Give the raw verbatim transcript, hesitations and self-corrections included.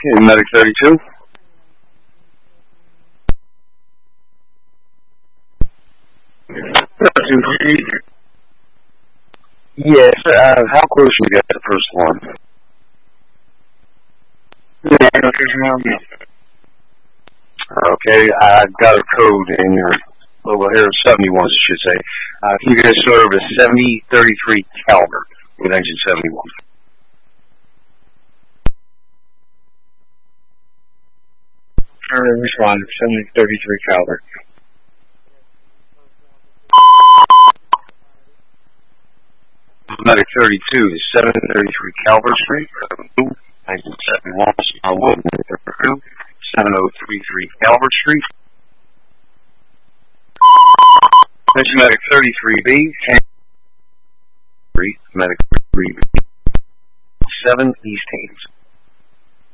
Okay, Medic thirty-two. Yes, uh, how close we got to the first one? Okay, I got a code in your over here, seventy-one, I should say. Uh, can you guys serve a seventy thirty-three caliber with engine seventy-one? Alright, respond, seventy thirty-three caliber. Medic thirty-two, seven thirty-three Calvert Street, nineteen seventy-one, Smallwood, seven oh three three Calvert Street. Attention Medic thirty-three B, Medic thirty-three B, seven East Haines.